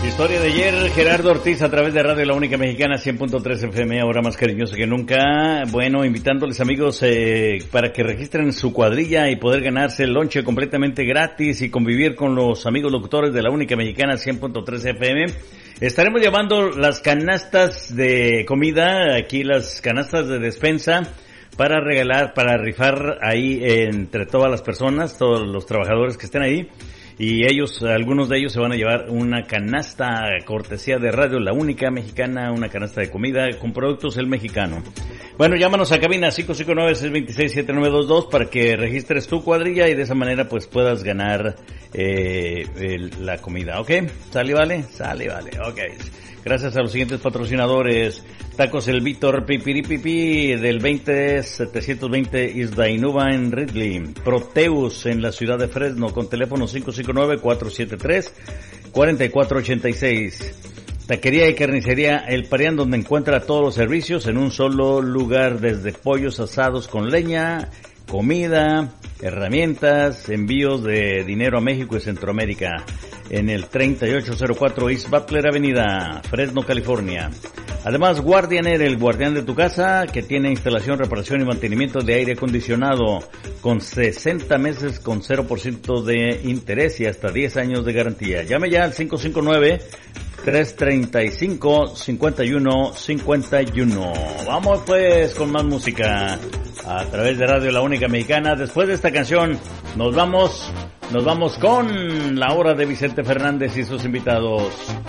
Historia de ayer, Gerardo Ortiz a través de Radio La Única Mexicana 100.3 FM, ahora más cariñoso que nunca. Bueno, invitándoles amigos para que registren su cuadrilla y poder ganarse el lonche completamente gratis y convivir con los amigos locutores de La Única Mexicana 100.3 FM. Estaremos llevando las canastas de comida, aquí las canastas de despensa, para regalar, para rifar ahí entre todas las personas, todos los trabajadores que estén ahí. Y ellos, algunos de ellos se van a llevar una canasta cortesía de Radio La Única Mexicana, una canasta de comida con productos El Mexicano. Bueno, llámanos a cabina 559-626-7922 para que registres tu cuadrilla y de esa manera pues puedas ganar la comida, ¿ok? ¿Sale, vale? Sale, vale, ok. Gracias a los siguientes patrocinadores: Tacos El Víctor Pipiripipi del 20720 Isdainuba en Ridley, Proteus en la ciudad de Fresno con teléfono 559-473-4486. Taquería y carnicería El Parián, donde encuentra todos los servicios en un solo lugar, desde pollos asados con leña, comida, herramientas, envíos de dinero a México y Centroamérica, en el 3804 East Butler Avenida, Fresno, California. Además, Guardianer, el guardián de tu casa, que tiene instalación, reparación y mantenimiento de aire acondicionado con 60 meses con 0% de interés y hasta 10 años de garantía. Llame ya al 559-335-5151. Vamos pues con más música a través de Radio La Única Mexicana. Después de esta canción nos vamos con la hora de Vicente Fernández y sus invitados.